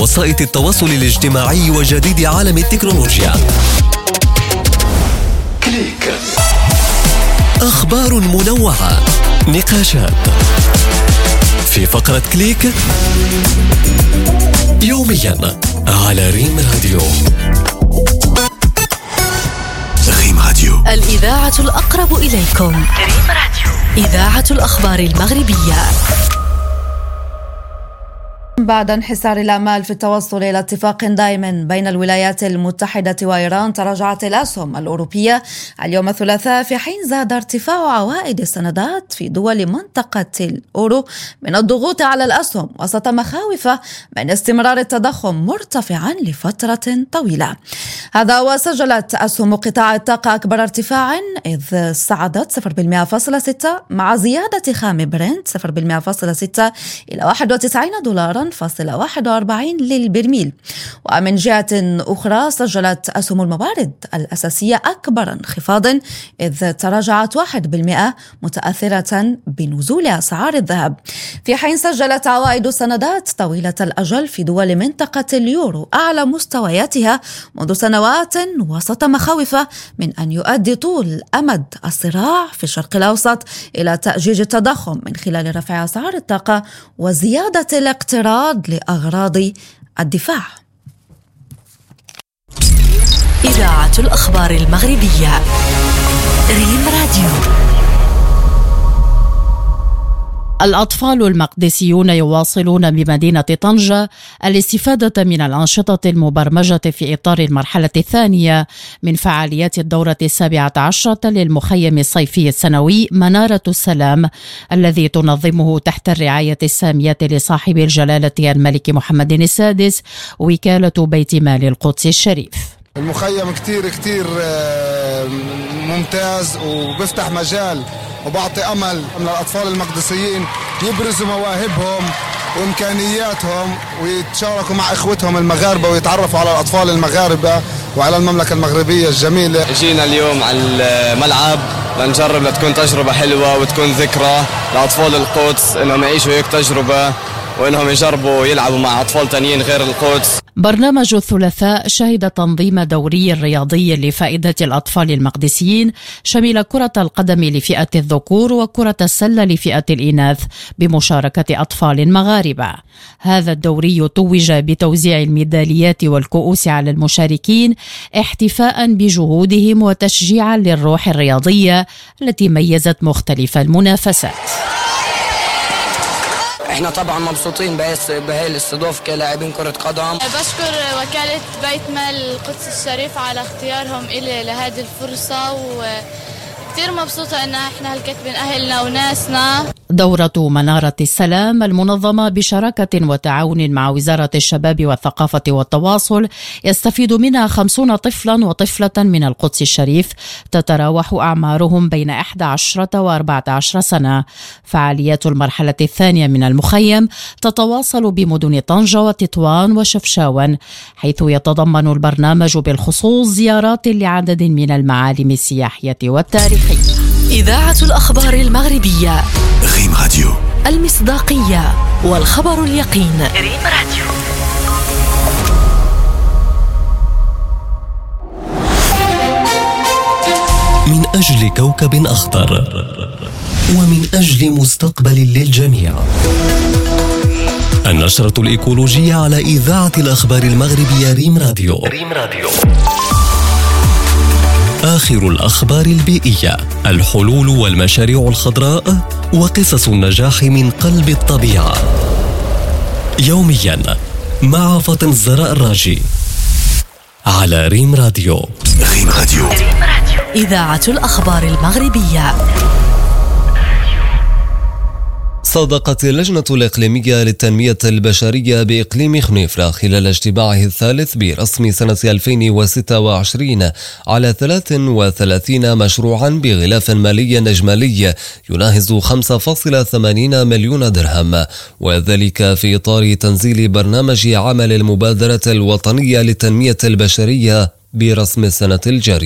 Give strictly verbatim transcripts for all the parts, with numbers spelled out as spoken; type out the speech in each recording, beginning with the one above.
وسائط التواصل الاجتماعي وجديد عالم التكنولوجيا. كليك. أخبار منوعة، نقاشات في فقرة كليك يوميا على ريم راديو. ريم راديو، الإذاعة الأقرب إليكم. ريم راديو، إذاعة الأخبار المغربية. بعد انحسار الآمال في التوصل إلى اتفاق دائم بين الولايات المتحدة وإيران، تراجعت الأسهم الأوروبية اليوم الثلاثاء، في حين زاد ارتفاع عوائد السندات في دول منطقة الأورو من الضغوط على الأسهم وسط مخاوف من استمرار التضخم مرتفعا لفترة طويلة. هذا وسجلت أسهم قطاع الطاقة أكبر ارتفاع، إذ صعدت صفر فاصلة ستة مع زيادة خام برنت صفر فاصلة ستة إلى واحد وتسعين دولارا فاصلة واحد وأربعين للبرميل. ومن جهة أخرى سجلت أسهم الموارد الأساسية أكبر انخفاض، إذ تراجعت واحد بالمئة متأثرة بنزول أسعار الذهب، في حين سجلت عوائد السندات طويلة الأجل في دول منطقة اليورو أعلى مستوياتها منذ سنوات، وسط مخاوف من أن يؤدي طول أمد الصراع في الشرق الأوسط إلى تأجيج التضخم من خلال رفع أسعار الطاقة وزيادة الاقتراض لأغراض الدفاع. إذاعة الأخبار المغربية. ريم راديو. الأطفال المقدسيون يواصلون بمدينة طنجة الاستفادة من الأنشطة المبرمجة في إطار المرحلة الثانية من فعاليات الدورة السابعة عشرة للمخيم الصيفي السنوي منارة السلام، الذي تنظمه تحت الرعاية السامية لصاحب الجلالة الملك محمد السادس وكالة بيت مال القدس الشريف. المخيم كتير كتير ممتاز وبفتح مجال وبعطي أمل من الأطفال المقدسيين يبرزوا مواهبهم وإمكانياتهم ويتشاركوا مع إخوتهم المغاربة ويتعرفوا على الأطفال المغاربة وعلى المملكة المغربية الجميلة. جينا اليوم على الملعب لنجرب لتكون تجربة حلوة وتكون ذكرى لأطفال القدس إنهم يعيشوا هيك تجربة وإنهم يجربوا يلعبوا مع أطفال تانيين غير القدس. برنامج الثلاثاء شهد تنظيم دوري رياضي لفائدة الأطفال المقدسيين شمل كرة القدم لفئة الذكور وكرة السلة لفئة الإناث بمشاركة أطفال مغاربة. هذا الدوري توج بتوزيع الميداليات والكؤوس على المشاركين احتفاء بجهودهم وتشجيعا للروح الرياضية التي ميزت مختلف المنافسات. احنا طبعا مبسوطين بهاي الاستضافة كلاعبين كرة قدم. بشكر وكالة بيت مال القدس الشريف على اختيارهم إلي لهذه الفرصة، وكتير مبسوطة ان احنا هلكت من اهلنا وناسنا. دورة منارة السلام المنظمة بشراكة وتعاون مع وزارة الشباب والثقافة والتواصل يستفيد منها خمسون طفلا وطفلة من القدس الشريف تتراوح أعمارهم بين إحدى عشرة وأربعة عشر سنة. فعاليات المرحلة الثانية من المخيم تتواصل بمدن طنجة وتطوان وشفشاون، حيث يتضمن البرنامج بالخصوص زيارات لعدد من المعالم السياحية والتاريخية. إذاعة الأخبار المغربية. ريم راديو، المصداقية والخبر اليقين. ريم راديو. من أجل كوكب أخضر ومن أجل مستقبل للجميع. النشرة الإيكولوجية على إذاعة الأخبار المغربية. ريم راديو. ريم راديو. آخر الأخبار البيئية، الحلول والمشاريع الخضراء وقصص النجاح من قلب الطبيعة، يوميا مع فاطمة الزهراء الراجي على ريم راديو. ريم راديو. إذاعة الأخبار المغربية. صادقت اللجنة الإقليمية للتنمية البشرية بإقليم خنيفرة خلال اجتماعه الثالث برسم سنة ألفين وستة وعشرين على ثلاث وثلاثين مشروعا بغلاف مالي إجمالي يناهز خمسة فاصلة ثمانين مليون درهم، وذلك في إطار تنزيل برنامج عمل المبادرة الوطنية للتنمية البشرية برسم السنة الجارية.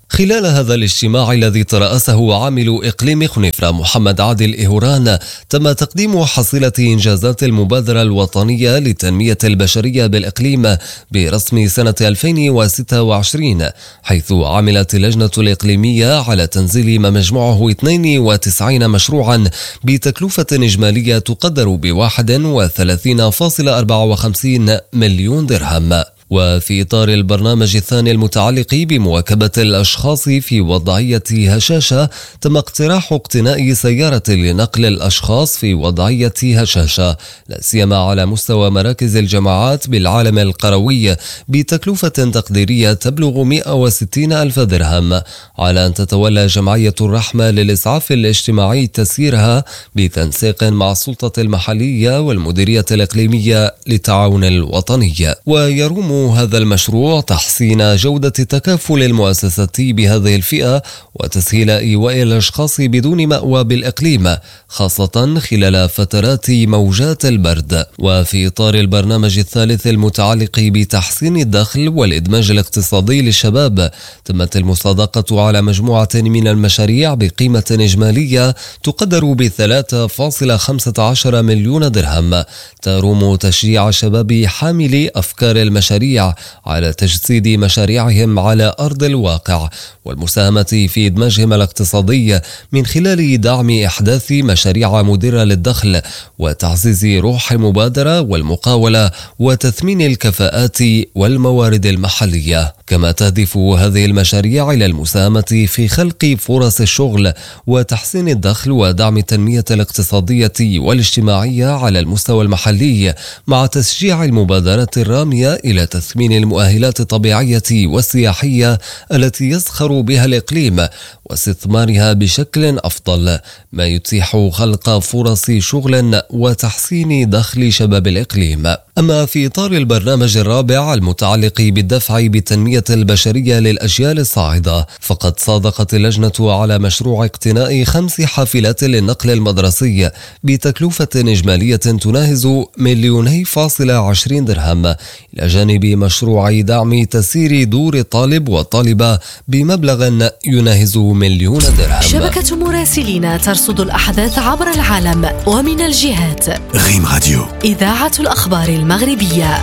خلال هذا الاجتماع الذي ترأسه عامل إقليم خنيفرة محمد عادل إهوران، تم تقديم حصيلة إنجازات المبادرة الوطنية للتنمية البشرية بالإقليم برسم سنة ألفين وستة وعشرين، حيث عملت اللجنة الإقليمية على تنزيل ما مجموعه اثنين وتسعين مشروعا بتكلفة إجمالية تقدر ب واحد وثلاثين فاصلة أربعة وخمسين مليون درهم. وفي إطار البرنامج الثاني المتعلق بمواكبة الأشخاص في وضعية هشاشة، تم اقتراح اقتناء سيارة لنقل الأشخاص في وضعية هشاشة، لا سيما على مستوى مراكز الجماعات بالعالم القروي، بتكلفة تقديرية تبلغ مئة وستين ألف درهم، على أن تتولى جمعية الرحمة للإسعاف الاجتماعي تسييرها بتنسيق مع السلطة المحلية والمديرية الإقليمية للتعاون الوطني. ويروم هذا المشروع تحسين جودة التكافل المؤسساتي بهذه الفئة وتسهيل إيواء الأشخاص بدون مأوى بالإقليم، خاصة خلال فترات موجات البرد. وفي إطار البرنامج الثالث المتعلق بتحسين الدخل والإدماج الاقتصادي للشباب، تمت المصادقة على مجموعة من المشاريع بقيمة إجمالية تقدر ب ثلاثة فاصلة خمسة عشر مليون درهم، تروم تشجيع شباب حاملي أفكار المشاريع على تجسيد مشاريعهم على أرض الواقع والمساهمة في إدماجهم الاقتصادي من خلال دعم إحداث مشاريع مدرة للدخل وتعزيز روح المبادرة والمقاولة وتثمين الكفاءات والموارد المحلية. كما تهدف هذه المشاريع إلى المساهمة في خلق فرص الشغل وتحسين الدخل ودعم التنمية الاقتصادية والاجتماعية على المستوى المحلي، مع تشجيع المبادرات الرامية إلى تثمين المؤهلات الطبيعية والسياحية التي يزخر بها الإقليم واستثمارها بشكل أفضل، ما يتيح خلق فرص شغل وتحسين دخل شباب الإقليم. أما في إطار البرنامج الرابع المتعلق بالدفع بالتنمية البشرية للأجيال الصاعدة، فقد صادقت اللجنة على مشروع اقتناء خمس حافلات للنقل المدرسي بتكلفة إجمالية تناهز مليوني فاصلة عشرين درهم، إلى جانب مشروع دعم تسيير دور الطالب والطالبة بمبلغ يناهز مليون درهم. شبكة مراسلين ترصد الأحداث عبر العالم ومن الجهات. غيم راديو، إذاعة الأخبار المغربية.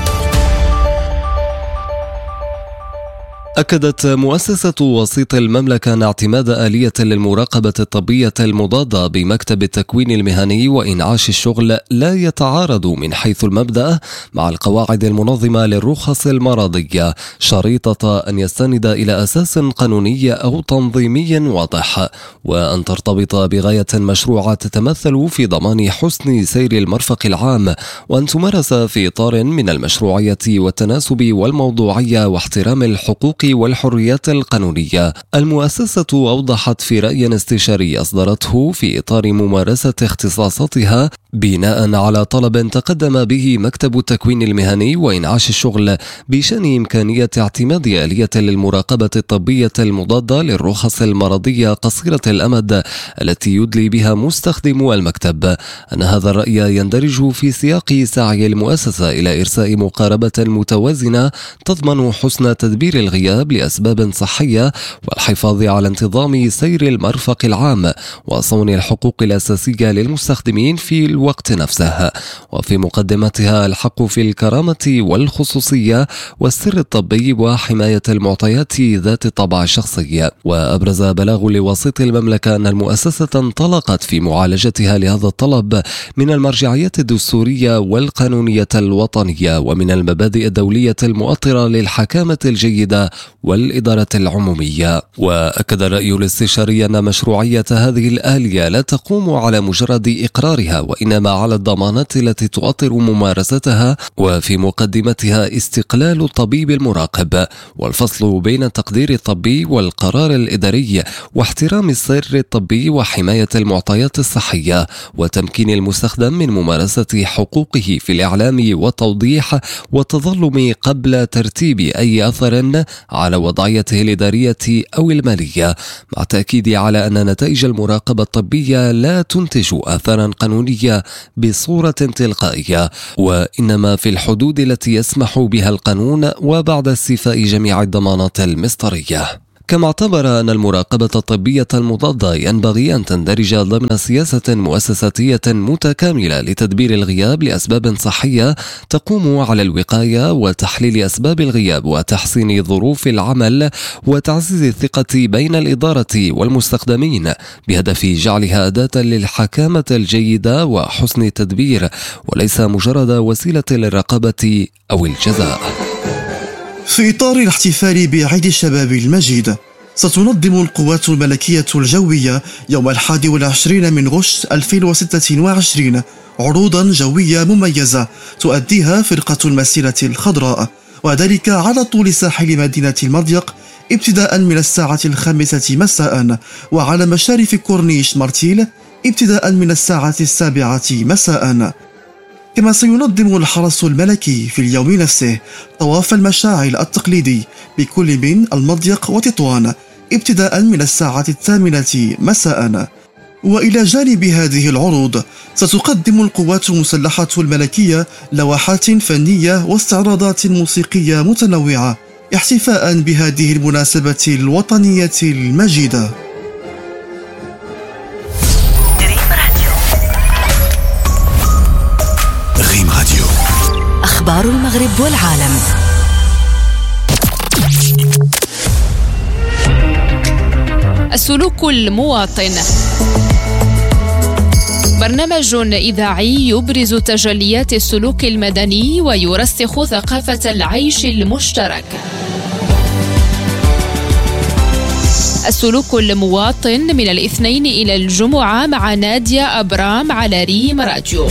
أكدت مؤسسة وسيط المملكة أن اعتماد آلية للمراقبة الطبية المضادة بمكتب التكوين المهني وإنعاش الشغل لا يتعارض من حيث المبدأ مع القواعد المنظمة للرخص المرضية، شريطة أن يستند إلى أساس قانوني أو تنظيمي واضح، وأن ترتبط بغاية مشروعة تتمثل في ضمان حسن سير المرفق العام، وأن تمارس في إطار من المشروعية والتناسب والموضوعية واحترام الحقوق والحريات القانونية. المؤسسة أوضحت في رأي استشاري أصدرته في إطار ممارسة اختصاصاتها بناء على طلب تقدم به مكتب التكوين المهني وإنعاش الشغل بشأن إمكانية اعتماد آلية للمراقبة الطبية المضادة للرخص المرضية قصيرة الأمد التي يدلي بها مستخدم المكتب، أن هذا الرأي يندرج في سياق سعي المؤسسة إلى إرساء مقاربة متوازنة تضمن حسن تدبير الغياب لأسباب صحية والحفاظ على انتظام سير المرفق العام وصون الحقوق الأساسية للمستخدمين في الوقت نفسه، وفي مقدمتها الحق في الكرامة والخصوصية والسر الطبي وحماية المعطيات ذات الطابع الشخصي. وأبرز بلاغ لوسيط المملكة أن المؤسسة انطلقت في معالجتها لهذا الطلب من المرجعيات الدستورية والقانونية الوطنية ومن المبادئ الدولية المؤطرة للحكامة الجيدة والإدارة العمومية. وأكد الرأي الاستشاري أن مشروعية هذه الآلية لا تقوم على مجرد إقرارها، وإنما على الضمانات التي تؤطر ممارستها، وفي مقدمتها استقلال الطبيب المراقب والفصل بين التقدير الطبي والقرار الإداري واحترام السير الطبي وحماية المعطيات الصحية وتمكين المستخدم من ممارسة حقوقه في الإعلام والتوضيح والتظلم قبل ترتيب أي أثر على وضعيته الإدارية أو المالية، مع تأكيد على أن نتائج المراقبة الطبية لا تنتج آثارا قانونية بصورة تلقائية، وإنما في الحدود التي يسمح بها القانون وبعد استيفاء جميع الضمانات المصدرية. كما اعتبر أن المراقبة الطبية المضادة ينبغي أن تندرج ضمن سياسة مؤسساتية متكاملة لتدبير الغياب لأسباب صحية تقوم على الوقاية وتحليل أسباب الغياب وتحسين ظروف العمل وتعزيز الثقة بين الإدارة والمستخدمين بهدف جعلها أداة للحكامة الجيدة وحسن التدبير وليس مجرد وسيلة للرقابة أو الجزاء. في إطار الاحتفال بعيد الشباب المجيد، ستنظم القوات الملكية الجوية يوم الحادي والعشرين من غشت ألفين وستة وعشرين عروضا جوية مميزة تؤديها فرقة المسيرة الخضراء، وذلك على طول ساحل مدينة المضيق ابتداء من الساعة الخامسة مساء، وعلى مشارف كورنيش مارتيل ابتداء من الساعة السابعة مساء. كما سينظم الحرس الملكي في اليوم نفسه طواف المشاعل التقليدي بكل من المضيق وتطوان ابتداء من الساعة الثامنة مساء. وإلى جانب هذه العروض ستقدم القوات المسلحة الملكية لوحات فنية واستعراضات موسيقية متنوعة احتفاء بهذه المناسبة الوطنية المجيدة. غيم راديو، أخبار المغرب والعالم. السلوك المواطن، برنامج إذاعي يبرز تجليات السلوك المدني ويرسخ ثقافة العيش المشترك. السلوك المواطن من الاثنين إلى الجمعة مع نادية أبرام على ريم راديو.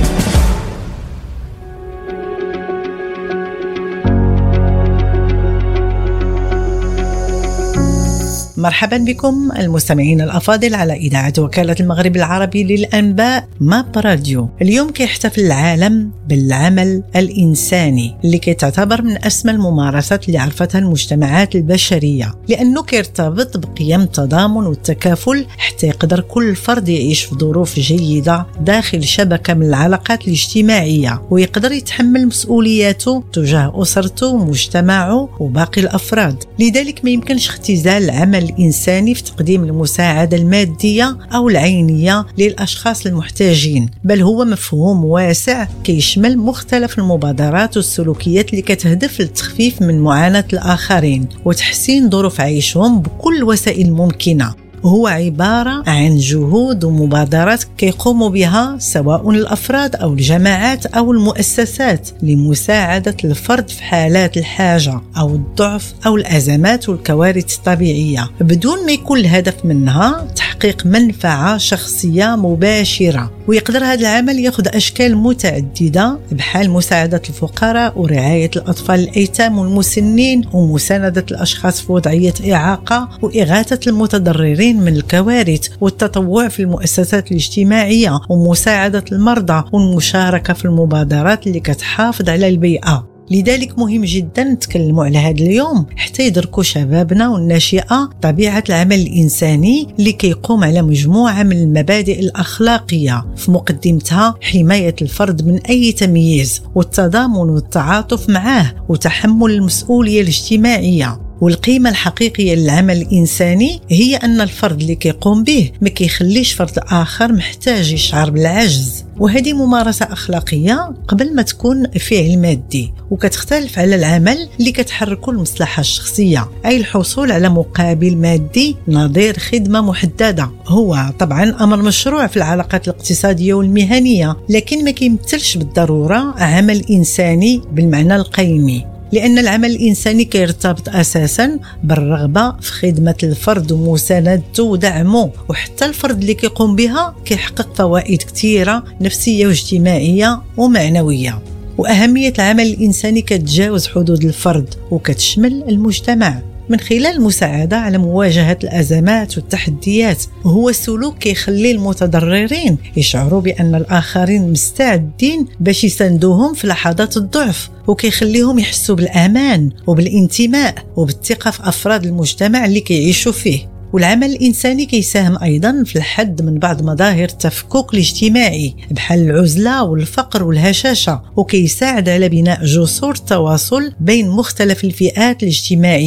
مرحبا بكم المستمعين الأفاضل على إذاعة وكالة المغرب العربي للأنباء ماب راديو. اليوم كيحتفل العالم بالعمل الإنساني اللي كيتعتبر من أسمى الممارسات اللي عرفتها المجتمعات البشرية، لأنه كيرتبط بقيم التضامن والتكافل حتى يقدر كل فرد يعيش في ظروف جيدة داخل شبكة من العلاقات الاجتماعية، ويقدر يتحمل مسؤولياته تجاه أسرته ومجتمعه وباقي الأفراد. لذلك ما يمكنش اختزال العمل الإنساني في تقديم المساعدة المادية أو العينية للأشخاص المحتاجين، بل هو مفهوم واسع كيشمل مختلف المبادرات والسلوكيات اللي كتهدف للتخفيف من معاناة الآخرين وتحسين ظروف عيشهم بكل الوسائل الممكنة. هو عبارة عن جهود ومبادرات كيقوموا بها سواء الأفراد أو الجماعات أو المؤسسات لمساعدة الفرد في حالات الحاجة أو الضعف أو الأزمات والكوارث الطبيعية، بدون ما يكون الهدف منها تحقيق منفعة شخصية مباشرة. ويقدر هذا العمل يأخذ أشكال متعددة بحال مساعدة الفقراء ورعاية الأطفال الأيتام والمسنين ومساندة الأشخاص في وضعية إعاقة وإغاثة المتضررين من الكوارث والتطوع في المؤسسات الاجتماعية ومساعدة المرضى والمشاركة في المبادرات اللي كتحافظ على البيئة. لذلك مهم جدا نتكلموا على هذا اليوم حتى يدركوا شبابنا والناشئة طبيعة العمل الإنساني اللي كيقوم على مجموعة من المبادئ الأخلاقية في مقدمتها حماية الفرد من أي تمييز والتضامن والتعاطف معه وتحمل المسؤولية الاجتماعية. والقيمة الحقيقية للعمل الإنساني هي أن الفرد اللي كيقوم به ما كيخليش فرد آخر محتاج يشعر بالعجز، وهذه ممارسة أخلاقية قبل ما تكون فعل مادي، وكتختلف على العمل اللي كتحركه المصلحة الشخصية، أي الحصول على مقابل مادي نظير خدمة محددة. هو طبعا أمر مشروع في العلاقات الاقتصادية والمهنية، لكن ما كيمثلش بالضرورة عمل إنساني بالمعنى القيمي، لأن العمل الإنساني كيرتبط أساساً بالرغبة في خدمة الفرد ومساندته ودعمه، وحتى الفرد اللي كيقوم بها كيحقق فوائد كثيرة نفسية واجتماعية ومعنوية. وأهمية العمل الإنساني كتجاوز حدود الفرد وكتشمل المجتمع من خلال المساعدة على مواجهة الأزمات والتحديات. هو السلوك كيخلي المتضررين يشعروا بأن الآخرين مستعدين باش يساندوهم في لحظات الضعف، وكيخليهم يحسوا بالأمان وبالانتماء وبالثقة في أفراد المجتمع اللي كيعيشوا فيه. والعمل الإنساني كيساهم أيضا في الحد من بعض مظاهر التفكك الاجتماعي بحال العزلة والفقر والهشاشة، وكيساعد على بناء جسور التواصل بين مختلف الفئات الاجتماعية.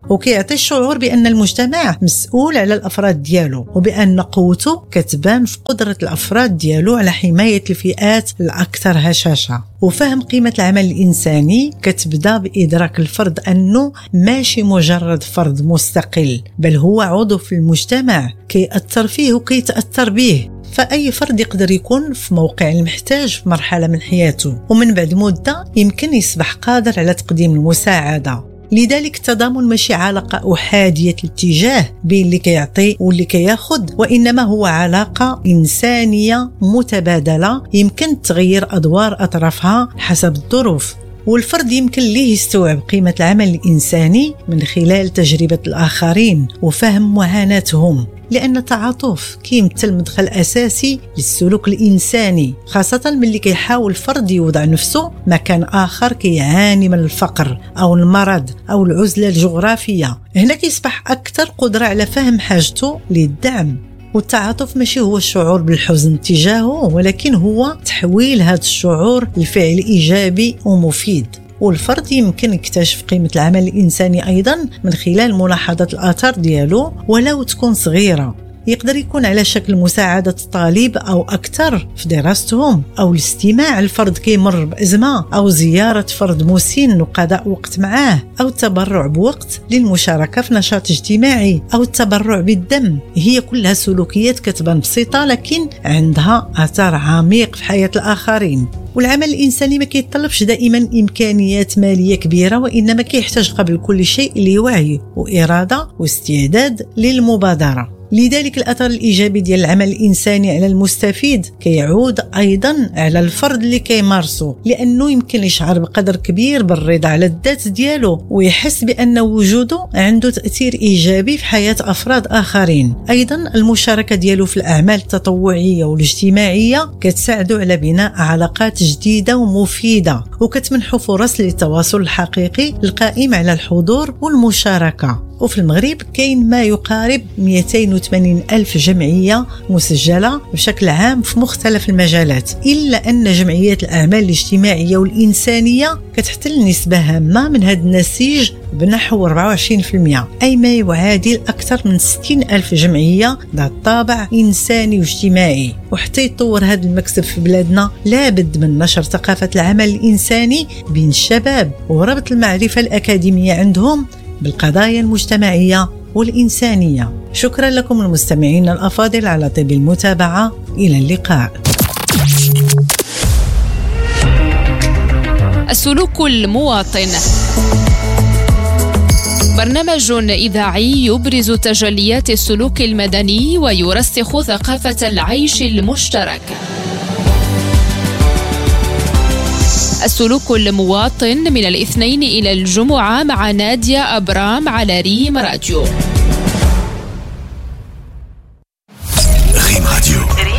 وكيعطي الشعور بأن المجتمع مسؤول على الأفراد ديالو وبأن قوته كتبان في قدرة الأفراد ديالو على حماية الفئات الأكثر هشاشة. وفهم قيمة العمل الإنساني كتبدا بإدراك الفرد أنه ماشي مجرد فرد مستقل، بل هو عضو في المجتمع كيأثر فيه وكيتأثر به. فأي فرد يقدر يكون في موقع المحتاج في مرحلة من حياته، ومن بعد مدة يمكن يصبح قادر على تقديم المساعدة. لذلك التضامن ماشي علاقة أحادية الاتجاه بين اللي كيعطي واللي كياخد، وإنما هو علاقة إنسانية متبادلة يمكن تغير أدوار أطرافها حسب الظروف. والفرد يمكن ليه يستوعب قيمة العمل الإنساني من خلال تجربة الآخرين وفهم معاناتهم، لأن التعاطف كيمثل مدخل أساسي للسلوك الإنساني، خاصة من اللي كيحاول الفرد يوضع نفسه مكان آخر كيعاني من الفقر أو المرض أو العزلة الجغرافية. هنا كيصبح أكثر قدرة على فهم حاجته للدعم. والتعاطف ماشي هو الشعور بالحزن تجاهه، ولكن هو تحويل هذا الشعور لفعل إيجابي ومفيد. والفرد يمكن يكتشف قيمة العمل الإنساني أيضا من خلال ملاحظة الآثار ديالو ولو تكون صغيرة. يقدر يكون على شكل مساعدة الطالب أو أكثر في دراستهم، أو الاستماع لفرد كيمر بأزمة، أو زيارة فرد مسن وقضاء وقت معاه، أو التبرع بوقت للمشاركة في نشاط اجتماعي، أو التبرع بالدم. هي كلها سلوكيات كتبان بسيطة لكن عندها أثر عميق في حياة الآخرين. والعمل الإنساني ما كيتطلبش دائما إمكانيات مالية كبيرة، وإنما كيحتاج قبل كل شيء لوعي وإرادة واستعداد للمبادرة. لذلك الأثر الإيجابي ديال العمل الإنساني على المستفيد كيعود أيضا على الفرد اللي كيمارسه، لأنه يمكن يشعر بقدر كبير بالرضا على الذات ديالو ويحس بأن وجوده عنده تأثير إيجابي في حياة أفراد آخرين. أيضا المشاركة ديالو في الأعمال التطوعية والاجتماعية كتساعده على بناء علاقات جديدة ومفيدة، وكتمنحه فرص للتواصل الحقيقي القائم على الحضور والمشاركة. وفي المغرب كاين ما يقارب مئتين وثمانين ألف جمعية مسجلة بشكل عام في مختلف المجالات، إلا أن جمعيات الأعمال الاجتماعية والإنسانية كتحتل نسبة هامة من هذا النسيج بنحو أربعة وعشرين بالمئة، أي ما يعادل أكثر من ستين ألف جمعية ذات طابع إنساني واجتماعي. وحتى يتطور هذا المكسب في بلادنا لابد من نشر ثقافة العمل الإنساني بين الشباب وربط المعرفة الأكاديمية عندهم بالقضايا المجتمعية والإنسانية. شكرا لكم المستمعين الأفاضل على طيب المتابعة. إلى اللقاء. السلوك المواطن، برنامج إذاعي يبرز تجليات السلوك المدني ويرسخ ثقافة العيش المشترك. السلوك المواطن من الاثنين إلى الجمعة مع نادية أبرام على ريم راديو. ريم راديو.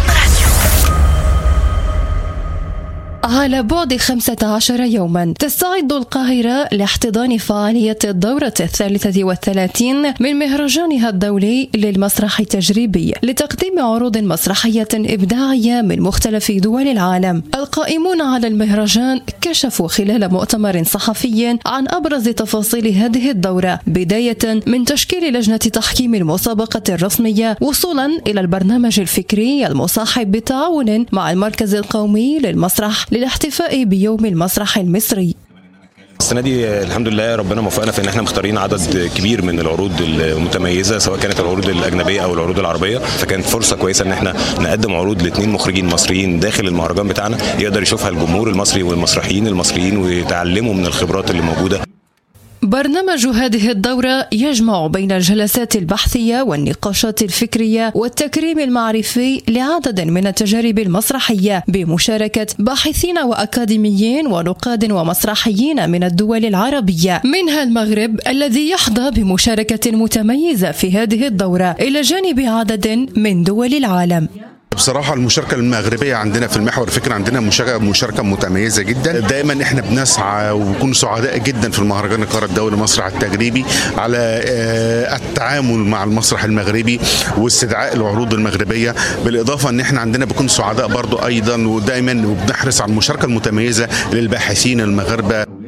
على بعد خمسة عشر يوما تستعد القاهرة لاحتضان فعالية الدورة الثالثة والثلاثين من مهرجانها الدولي للمسرح التجريبي لتقديم عروض مسرحية إبداعية من مختلف دول العالم. القائمون على المهرجان كشفوا خلال مؤتمر صحفي عن أبرز تفاصيل هذه الدورة، بداية من تشكيل لجنة تحكيم المسابقة الرسمية وصولا إلى البرنامج الفكري المصاحب بالتعاون مع المركز القومي للمسرح للاحتفاء بيوم المسرح المصري. السنة دي الحمد لله ربنا موفقنا في ان احنا مختارين عدد كبير من العروض المتميزة، سواء كانت العروض الأجنبية أو العروض العربية، فكانت فرصة كويسة ان احنا نقدم عروض لاثنين مخرجين مصريين داخل المهرجان بتاعنا يقدر يشوفها الجمهور المصري والمسرحيين المصريين ويتعلموا من الخبرات اللي موجودة. برنامج هذه الدورة يجمع بين الجلسات البحثية والنقاشات الفكرية والتكريم المعرفي لعدد من التجارب المسرحية بمشاركة باحثين وأكاديميين ونقاد ومسرحيين من الدول العربية، منها المغرب الذي يحظى بمشاركة متميزة في هذه الدورة إلى جانب عدد من دول العالم. بصراحة المشاركة المغربية عندنا في المحور الفكري عندنا مشاركة متميزة جدا. دائما احنا بنسعى ونكون سعداء جدا في المهرجان القارة الدولي المسرح التجريبي على التعامل مع المسرح المغربي واستدعاء العروض المغربية، بالإضافة ان احنا عندنا بنكون سعداء برضو أيضا ودائما وبنحرص على المشاركة المتميزة للباحثين المغاربة.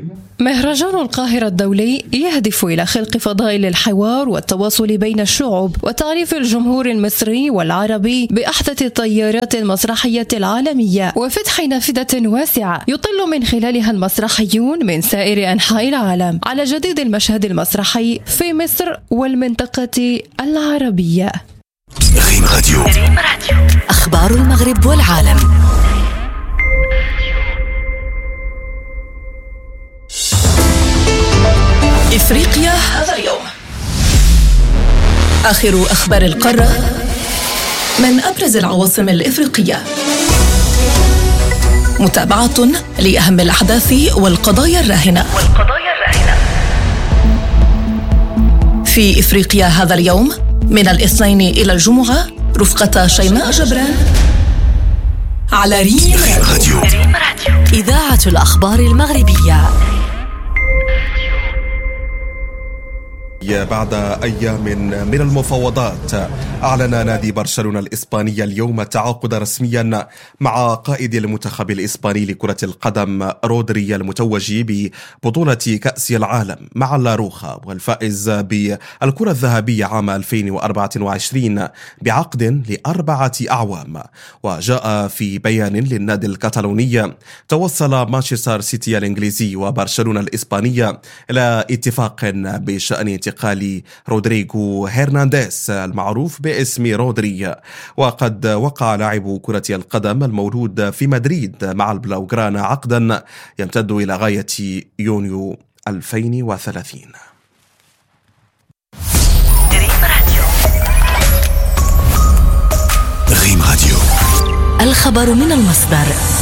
مهرجان القاهرة الدولي يهدف إلى خلق فضاء للحوار والتواصل بين الشعوب وتعريف الجمهور المصري والعربي بأحدث التيارات المسرحية العالمية وفتح نافذة واسعة يطل من خلالها المسرحيون من سائر أنحاء العالم على جديد المشهد المسرحي في مصر والمنطقة العربية. ريم راديو. أخبار المغرب والعالم. إفريقيا هذا اليوم. آخر أخبار القارة من أبرز العواصم الإفريقية. متابعة لأهم الأحداث والقضايا الراهنة. في إفريقيا هذا اليوم من الاثنين إلى الجمعة رفقة شيماء جبران على ريم راديو. إذاعة الأخبار المغربية. بعد أيام من المفاوضات أعلن نادي برشلونة الإسباني اليوم التعاقد رسميا مع قائد المنتخب الإسباني لكرة القدم رودري المتوج ببطولة كأس العالم مع لاروخا والفائز بالكرة الذهبية عام ألفين وأربعة وعشرين بعقد لأربعة أعوام. وجاء في بيان للنادي الكتالوني توصل مانشستر سيتي الإنجليزي وبرشلونة الإسبانية إلى اتفاق بشأن انتقال رودريغو هرنانديز المعروف باسم رودري. وقد وقع لاعب كرة القدم المولود في مدريد مع البلاوغرانا عقدا يمتد إلى غاية يونيو ألفين وثلاثين. ريم راديو. الخبر من المصدر.